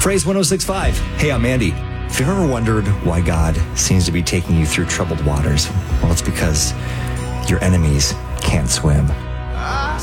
Praise 106.5. Hey, I'm Andy. If you've ever wondered why God seems to be taking you through troubled waters, well, it's because your enemies can't swim.